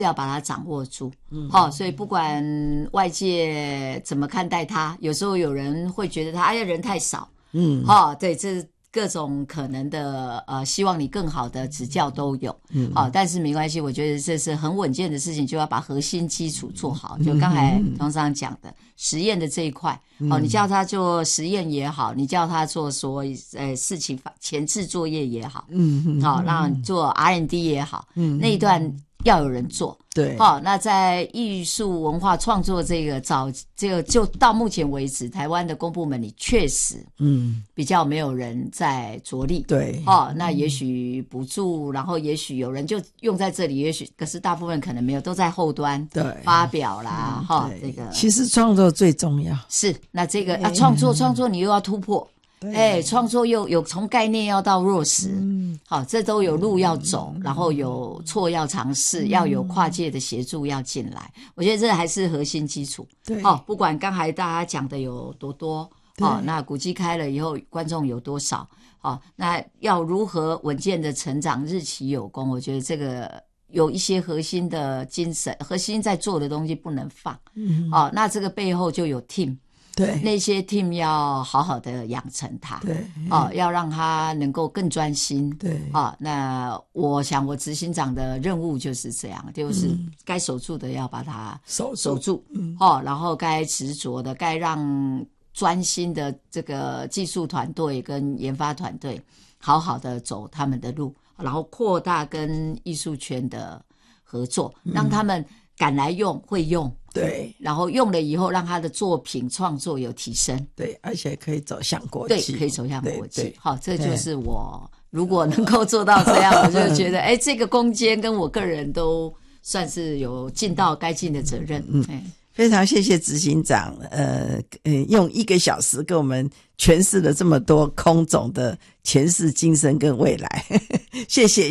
要把它掌握住。所以不管外界怎么看待他，有时候有人会觉得他人太少，对，这各种可能的希望你更好的指教都有，但是没关系，我觉得这是很稳健的事情，就要把核心基础做好。就刚才董事长讲的实验的这一块，你叫他做实验也好，你叫他做事情前置作业也好，让做 R&D 也好，那一段要有人做。 对， 那在艺术文化创作这个就到目前为止，台湾的公部门里确实比较没有人在着力。 对， 那也许补助，然后也许有人就用在这里，也许可是大部分可能没有，都在后端对发表啦，这个其实创作最重要。 是，那这个创作你又要突破。创作又有从概念要到落实，这都有路要走，然后有错要尝试，要有跨界的协助要进来，我觉得这还是核心基础。 对， 不管刚才大家讲的有多多，那古迹开了以后观众有多少，那要如何稳健的成长，日期有功，我觉得这个有一些核心的精神，核心在做的东西不能放。那这个背后就有 team。 对， 那些 team 要好好的养成它， 对， 要让他能够更专心， 对， 那我想我执行长的任务就是这样，就是该守住的要把它守住，然后该执着的，该让专心的这个技术团队跟研发团队好好的走他们的路，然后扩大跟艺术圈的合作，让他们敢来用，会用。 对， 然后用了以后，让他的作品创作有提升， 对，而且可以走向国际， 对，可以走向国际。好，这就是我如果能够做到这样，我就觉得，这个空间跟我个人都算是有尽到该尽的责任。 非常谢谢执行长，用1个小时给我们诠释了这么多空总的前世今生跟未来，谢谢。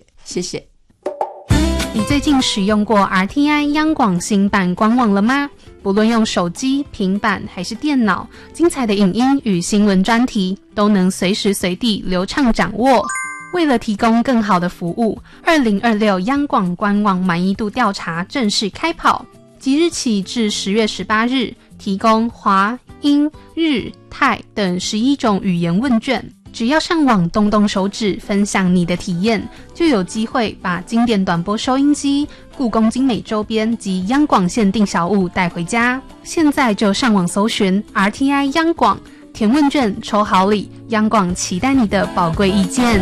你最近使用过 RTI 央广新版官网了吗？不论用手机、平板还是电脑，精彩的影音与新闻专题都能随时随地流畅掌握。为了提供更好的服务，2026央广官网满意度调查正式开跑，即日起至10月18日，提供华、英、日、泰等11种语言问卷。只要上网动动手指分享你的体验，就有机会把经典短波收音机、故宫精美周边及央广限定小物带回家。现在就上网搜寻 RTI 央广，填问卷抽好礼，央广期待你的宝贵意见。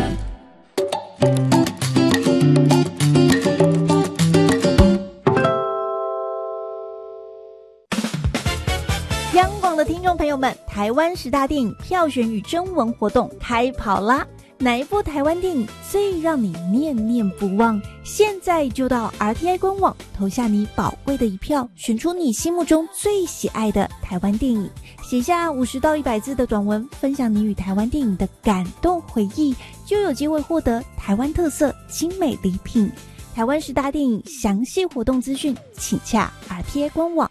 央广的听众朋友们，台湾10大电影票选与征文活动开跑啦！哪一部台湾电影最让你念念不忘？现在就到 RTI 官网投下你宝贵的一票，选出你心目中最喜爱的台湾电影，写下50到100字的短文，分享你与台湾电影的感动回忆，就有机会获得台湾特色精美礼品。台湾10大电影详细活动资讯，请洽 RTI 官网。